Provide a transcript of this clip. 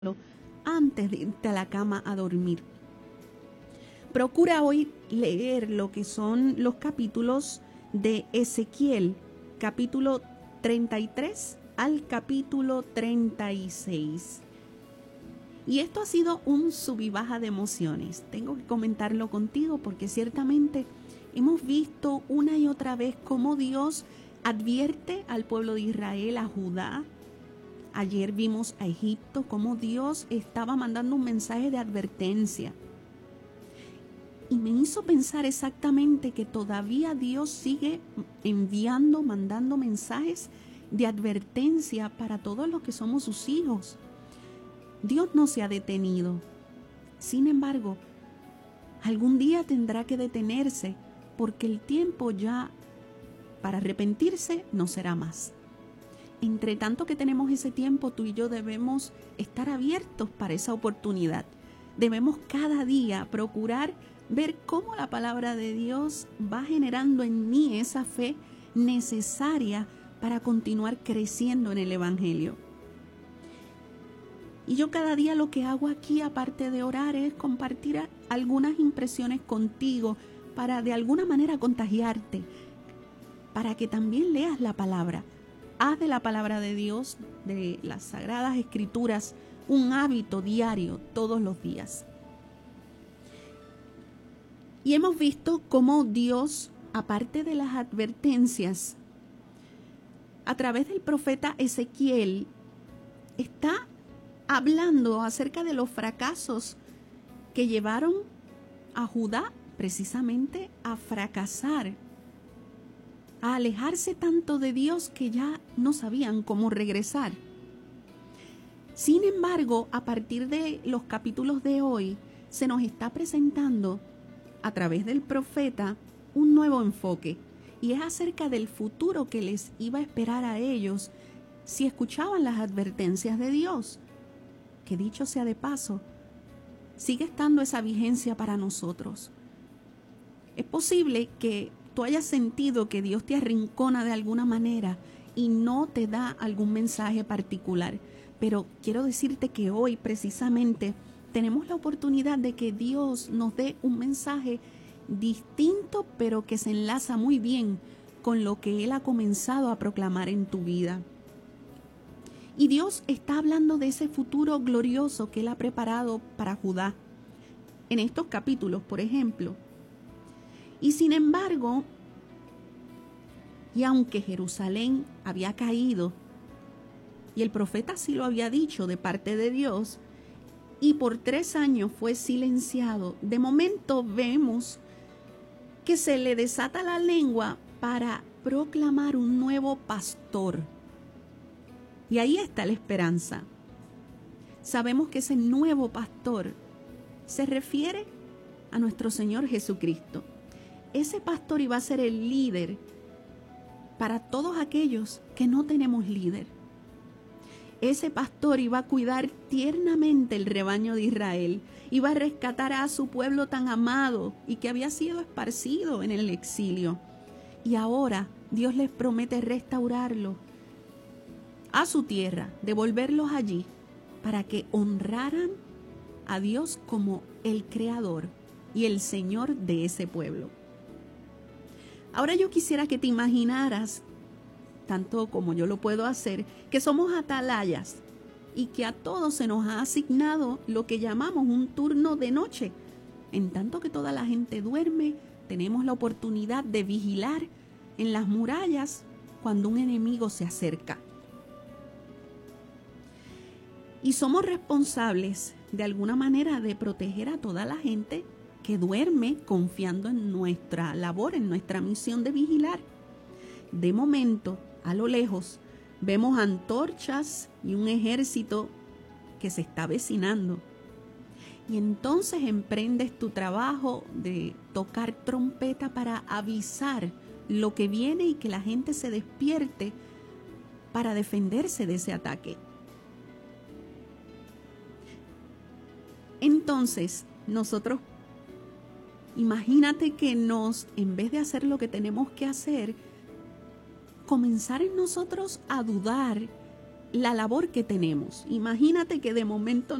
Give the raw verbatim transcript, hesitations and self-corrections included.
antes de irte a la cama a dormir. Procura hoy leer lo que son los capítulos de Ezequiel, capítulo treinta y tres al capítulo treinta y seis. Y esto ha sido un sub y baja de emociones. Tengo que comentarlo contigo porque ciertamente hemos visto una y otra vez cómo Dios advierte al pueblo de Israel, a Judá. Ayer vimos a Egipto, cómo Dios estaba mandando un mensaje de advertencia. Y me hizo pensar exactamente que todavía Dios sigue enviando, mandando mensajes de advertencia para todos los que somos sus hijos. Dios no se ha detenido. Sin embargo, algún día tendrá que detenerse porque el tiempo ya para arrepentirse no será más. Entre tanto que tenemos ese tiempo, tú y yo debemos estar abiertos para esa oportunidad. Debemos cada día procurar ver cómo la palabra de Dios va generando en mí esa fe necesaria para continuar creciendo en el Evangelio. Y yo cada día lo que hago aquí, aparte de orar, es compartir algunas impresiones contigo para de alguna manera contagiarte, para que también leas la palabra. Haz de la palabra de Dios, de las Sagradas Escrituras, un hábito diario todos los días. Y hemos visto cómo Dios, aparte de las advertencias, a través del profeta Ezequiel, está hablando acerca de los fracasos que llevaron a Judá precisamente a fracasar, a alejarse tanto de Dios que ya no sabían cómo regresar. Sin embargo, a partir de los capítulos de hoy, se nos está presentando a través del profeta un nuevo enfoque, y es acerca del futuro que les iba a esperar a ellos si escuchaban las advertencias de Dios, que dicho sea de paso, sigue estando esa vigencia para nosotros. Es posible que tú hayas sentido que Dios te arrincona de alguna manera y no te da algún mensaje particular, pero quiero decirte que hoy precisamente tenemos la oportunidad de que Dios nos dé un mensaje distinto, pero que se enlaza muy bien con lo que Él ha comenzado a proclamar en tu vida. Y Dios está hablando de ese futuro glorioso que Él ha preparado para Judá en estos capítulos, por ejemplo. Y sin embargo, y aunque Jerusalén había caído, y el profeta sí lo había dicho de parte de Dios, y por tres años fue silenciado, de momento vemos que se le desata la lengua para proclamar un nuevo pastor. Y ahí está la esperanza. Sabemos que ese nuevo pastor se refiere a nuestro Señor Jesucristo. Ese pastor iba a ser el líder para todos aquellos que no tenemos líder. Ese pastor iba a cuidar tiernamente el rebaño de Israel, iba a rescatar a su pueblo tan amado y que había sido esparcido en el exilio. Y ahora Dios les promete restaurarlo a su tierra, devolverlos allí para que honraran a Dios como el creador y el Señor de ese pueblo. Ahora yo quisiera que te imaginaras, tanto como yo lo puedo hacer, que somos atalayas y que a todos se nos ha asignado lo que llamamos un turno de noche. En tanto que toda la gente duerme, tenemos la oportunidad de vigilar en las murallas cuando un enemigo se acerca. Y somos responsables de alguna manera de proteger a toda la gente que duerme confiando en nuestra labor, en nuestra misión de vigilar. De momento, a lo lejos, vemos antorchas y un ejército que se está avecinando. Y entonces emprendes tu trabajo de tocar trompeta para avisar lo que viene y que la gente se despierte para defenderse de ese ataque. Entonces, nosotros, imagínate que nos, en vez de hacer lo que tenemos que hacer, comenzar en nosotros a dudar la labor que tenemos. Imagínate que de momento